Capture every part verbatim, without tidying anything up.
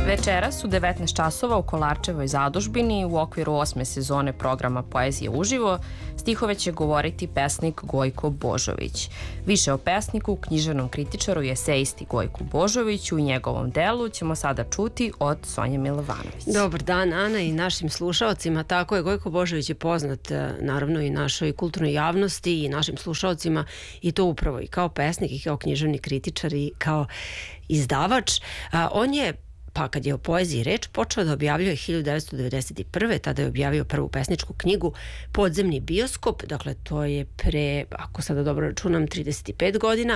Večeras u devetnaest časova u Kolarčevoj zadužbini u okviru osme sezone programa Poezije uživo stihove će govoriti pesnik Gojko Božović. Više o pesniku, književnom kritičaru i esejisti Gojku Božoviću i njegovom delu ćemo sada čuti od Sonje Milovanović. Dobar dan, Ana, i našim slušaocima. Tako je, Gojko Božović je poznat naravno i našoj kulturnoj javnosti i našim slušaocima, i to upravo i kao pesnik i kao književni kritičar i kao izdavač. A, on je Pa kad je o poeziji reč, počeo da objavljuje hiljadu devetsto devedeset prve. Tada je objavio prvu pesničku knjigu Podzemni bioskop, dakle to je pre, ako sada dobro računam, trideset pet godina,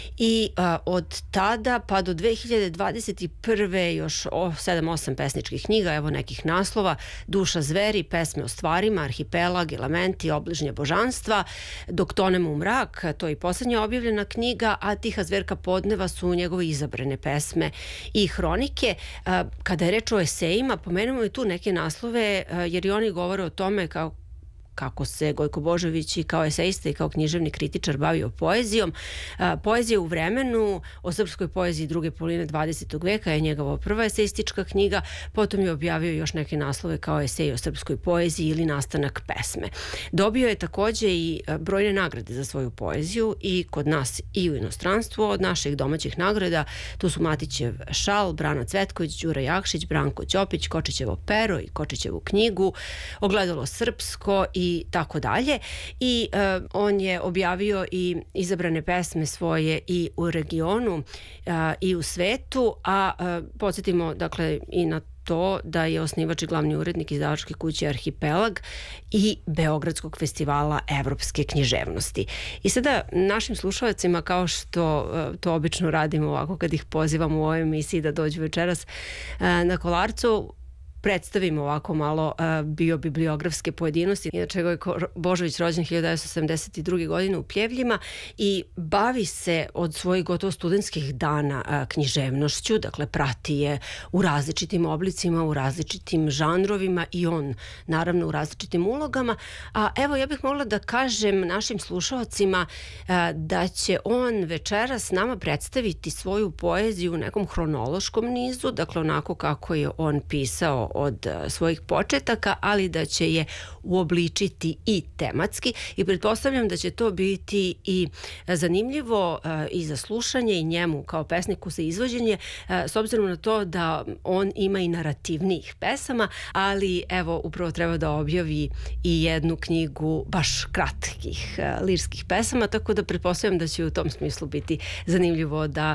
i a, od tada pa do dve hiljade dvadeset prve još sedam osam pesničkih knjiga, evo nekih naslova: Duša zveri, Pesme o stvarima, Arhipelag, Elementi, Obližnje božanstva, Dok tonemo u mrak, to je i poslednja objavljena knjiga, a Tiha zverka podneva su njegove izabrane pesme i hronike. Kada je reč o esejima, pomenemo i tu neke naslove, jer i oni govore o tome kao kako se Gojko Božović i kao esejista i kao književni kritičar bavio poezijom. Poezija u vremenu, o srpskoj poeziji druge polovine dvadesetog veka je njegova prva esejistička knjiga, potom je objavio još neke naslove kao Esej o srpskoj poeziji ili Nastanak pesme. Dobio je takođe i brojne nagrade za svoju poeziju i kod nas i u inostranstvu. Od naših domaćih nagrada tu su Matićev šal, Brana Cvetković, Đura Jakšić, Branko Ćopić, Kočićevo pero i Kočićevu knjigu, Ogledalo srpsko i i tako dalje. I uh, on je objavio i izabrane pesme svoje i u regionu uh, i u svetu, a uh, podsjetimo dakle i na to da je osnivač i glavni urednik izdavačke kuće Arhipelag i Beogradskog festivala evropske književnosti. I sada našim slušalcima, kao što uh, to obično radimo ovako kad ih pozivamo u ovoj emisiji da dođu večeras uh, na Kolarcu, predstavimo ovako malo uh, biobibliografske pojedinosti. Inače, Gojko Božović rođen hiljadu devetsto sedamdeset druge. godine u Pljevljima i bavi se od svojih gotovo studentskih dana uh, književnošću, dakle prati je u različitim oblicima, u različitim žanrovima i on naravno u različitim ulogama. A evo, ja bih mogla da kažem našim slušalcima uh, da će on večeras nama predstaviti svoju poeziju u nekom hronološkom nizu, dakle onako kako je on pisao od svojih početaka, ali da će je uobličiti i tematski, i pretpostavljam da će to biti i zanimljivo i za slušanje i njemu kao pesniku za izvođenje, s obzirom na to da on ima i narativnijih pesama, ali evo upravo treba da objavi i jednu knjigu baš kratkih lirskih pesama, tako da pretpostavljam da će u tom smislu biti zanimljivo da,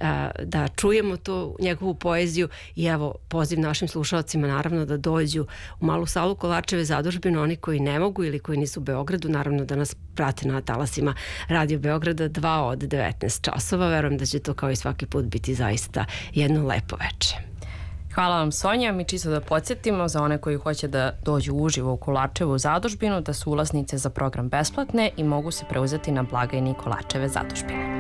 da čujemo tu njegovu poeziju. I evo, poziv našim slušalcima naravno da dođu u malu salu Kolarčeve zadužbine, oni koji ne mogu ili koji nisu u Beogradu, naravno da nas prate na talasima Radio Beograda dva od devetnaest časova. Verujem da će to kao i svaki put biti zaista jedno lepo veče. Hvala vam, Sonja. Mi čisto da podsjetimo za one koji hoće da dođu uživo u Kolarčevu zadužbinu da su ulaznice za program besplatne i mogu se preuzeti na blagajni Kolarčeve zadužbine.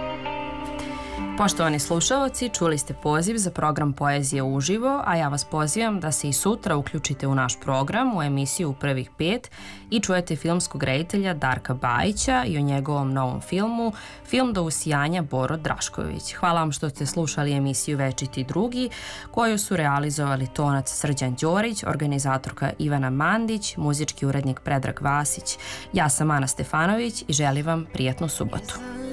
Poštovani slušalci, čuli ste poziv za program Poezije uživo, a ja vas pozivam da se i sutra uključite u naš program, u emisiju Prvih pet, i čujete filmskog reditelja Darka Bajića i o njegovom novom filmu Film do usijanja Boro Drašković. Hvala vam što ste slušali emisiju Večiti drugi, koju su realizovali tonac Srđan Đorić, organizatorka Ivana Mandić, muzički urednik Predrag Vasić. Ja sam Ana Stefanović i želim vam prijatnu subotu.